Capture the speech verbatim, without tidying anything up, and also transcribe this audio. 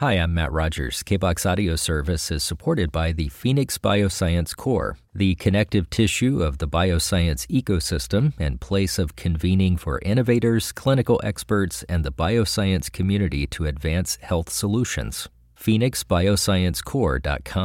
Hi, I'm Matt Rogers. K B O X Audio Service is supported by the Phoenix Bioscience Core, the connective tissue of the bioscience ecosystem and place of convening for innovators, clinical experts, and the bioscience community to advance health solutions. phoenix bioscience core dot com